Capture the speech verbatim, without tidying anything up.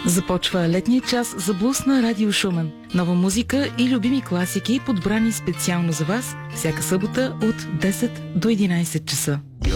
Започва летния час за блуз на Радио Шумен. Нова музика и любими класики, подбрани специално за вас, всяка събота от десет до единайсет часа.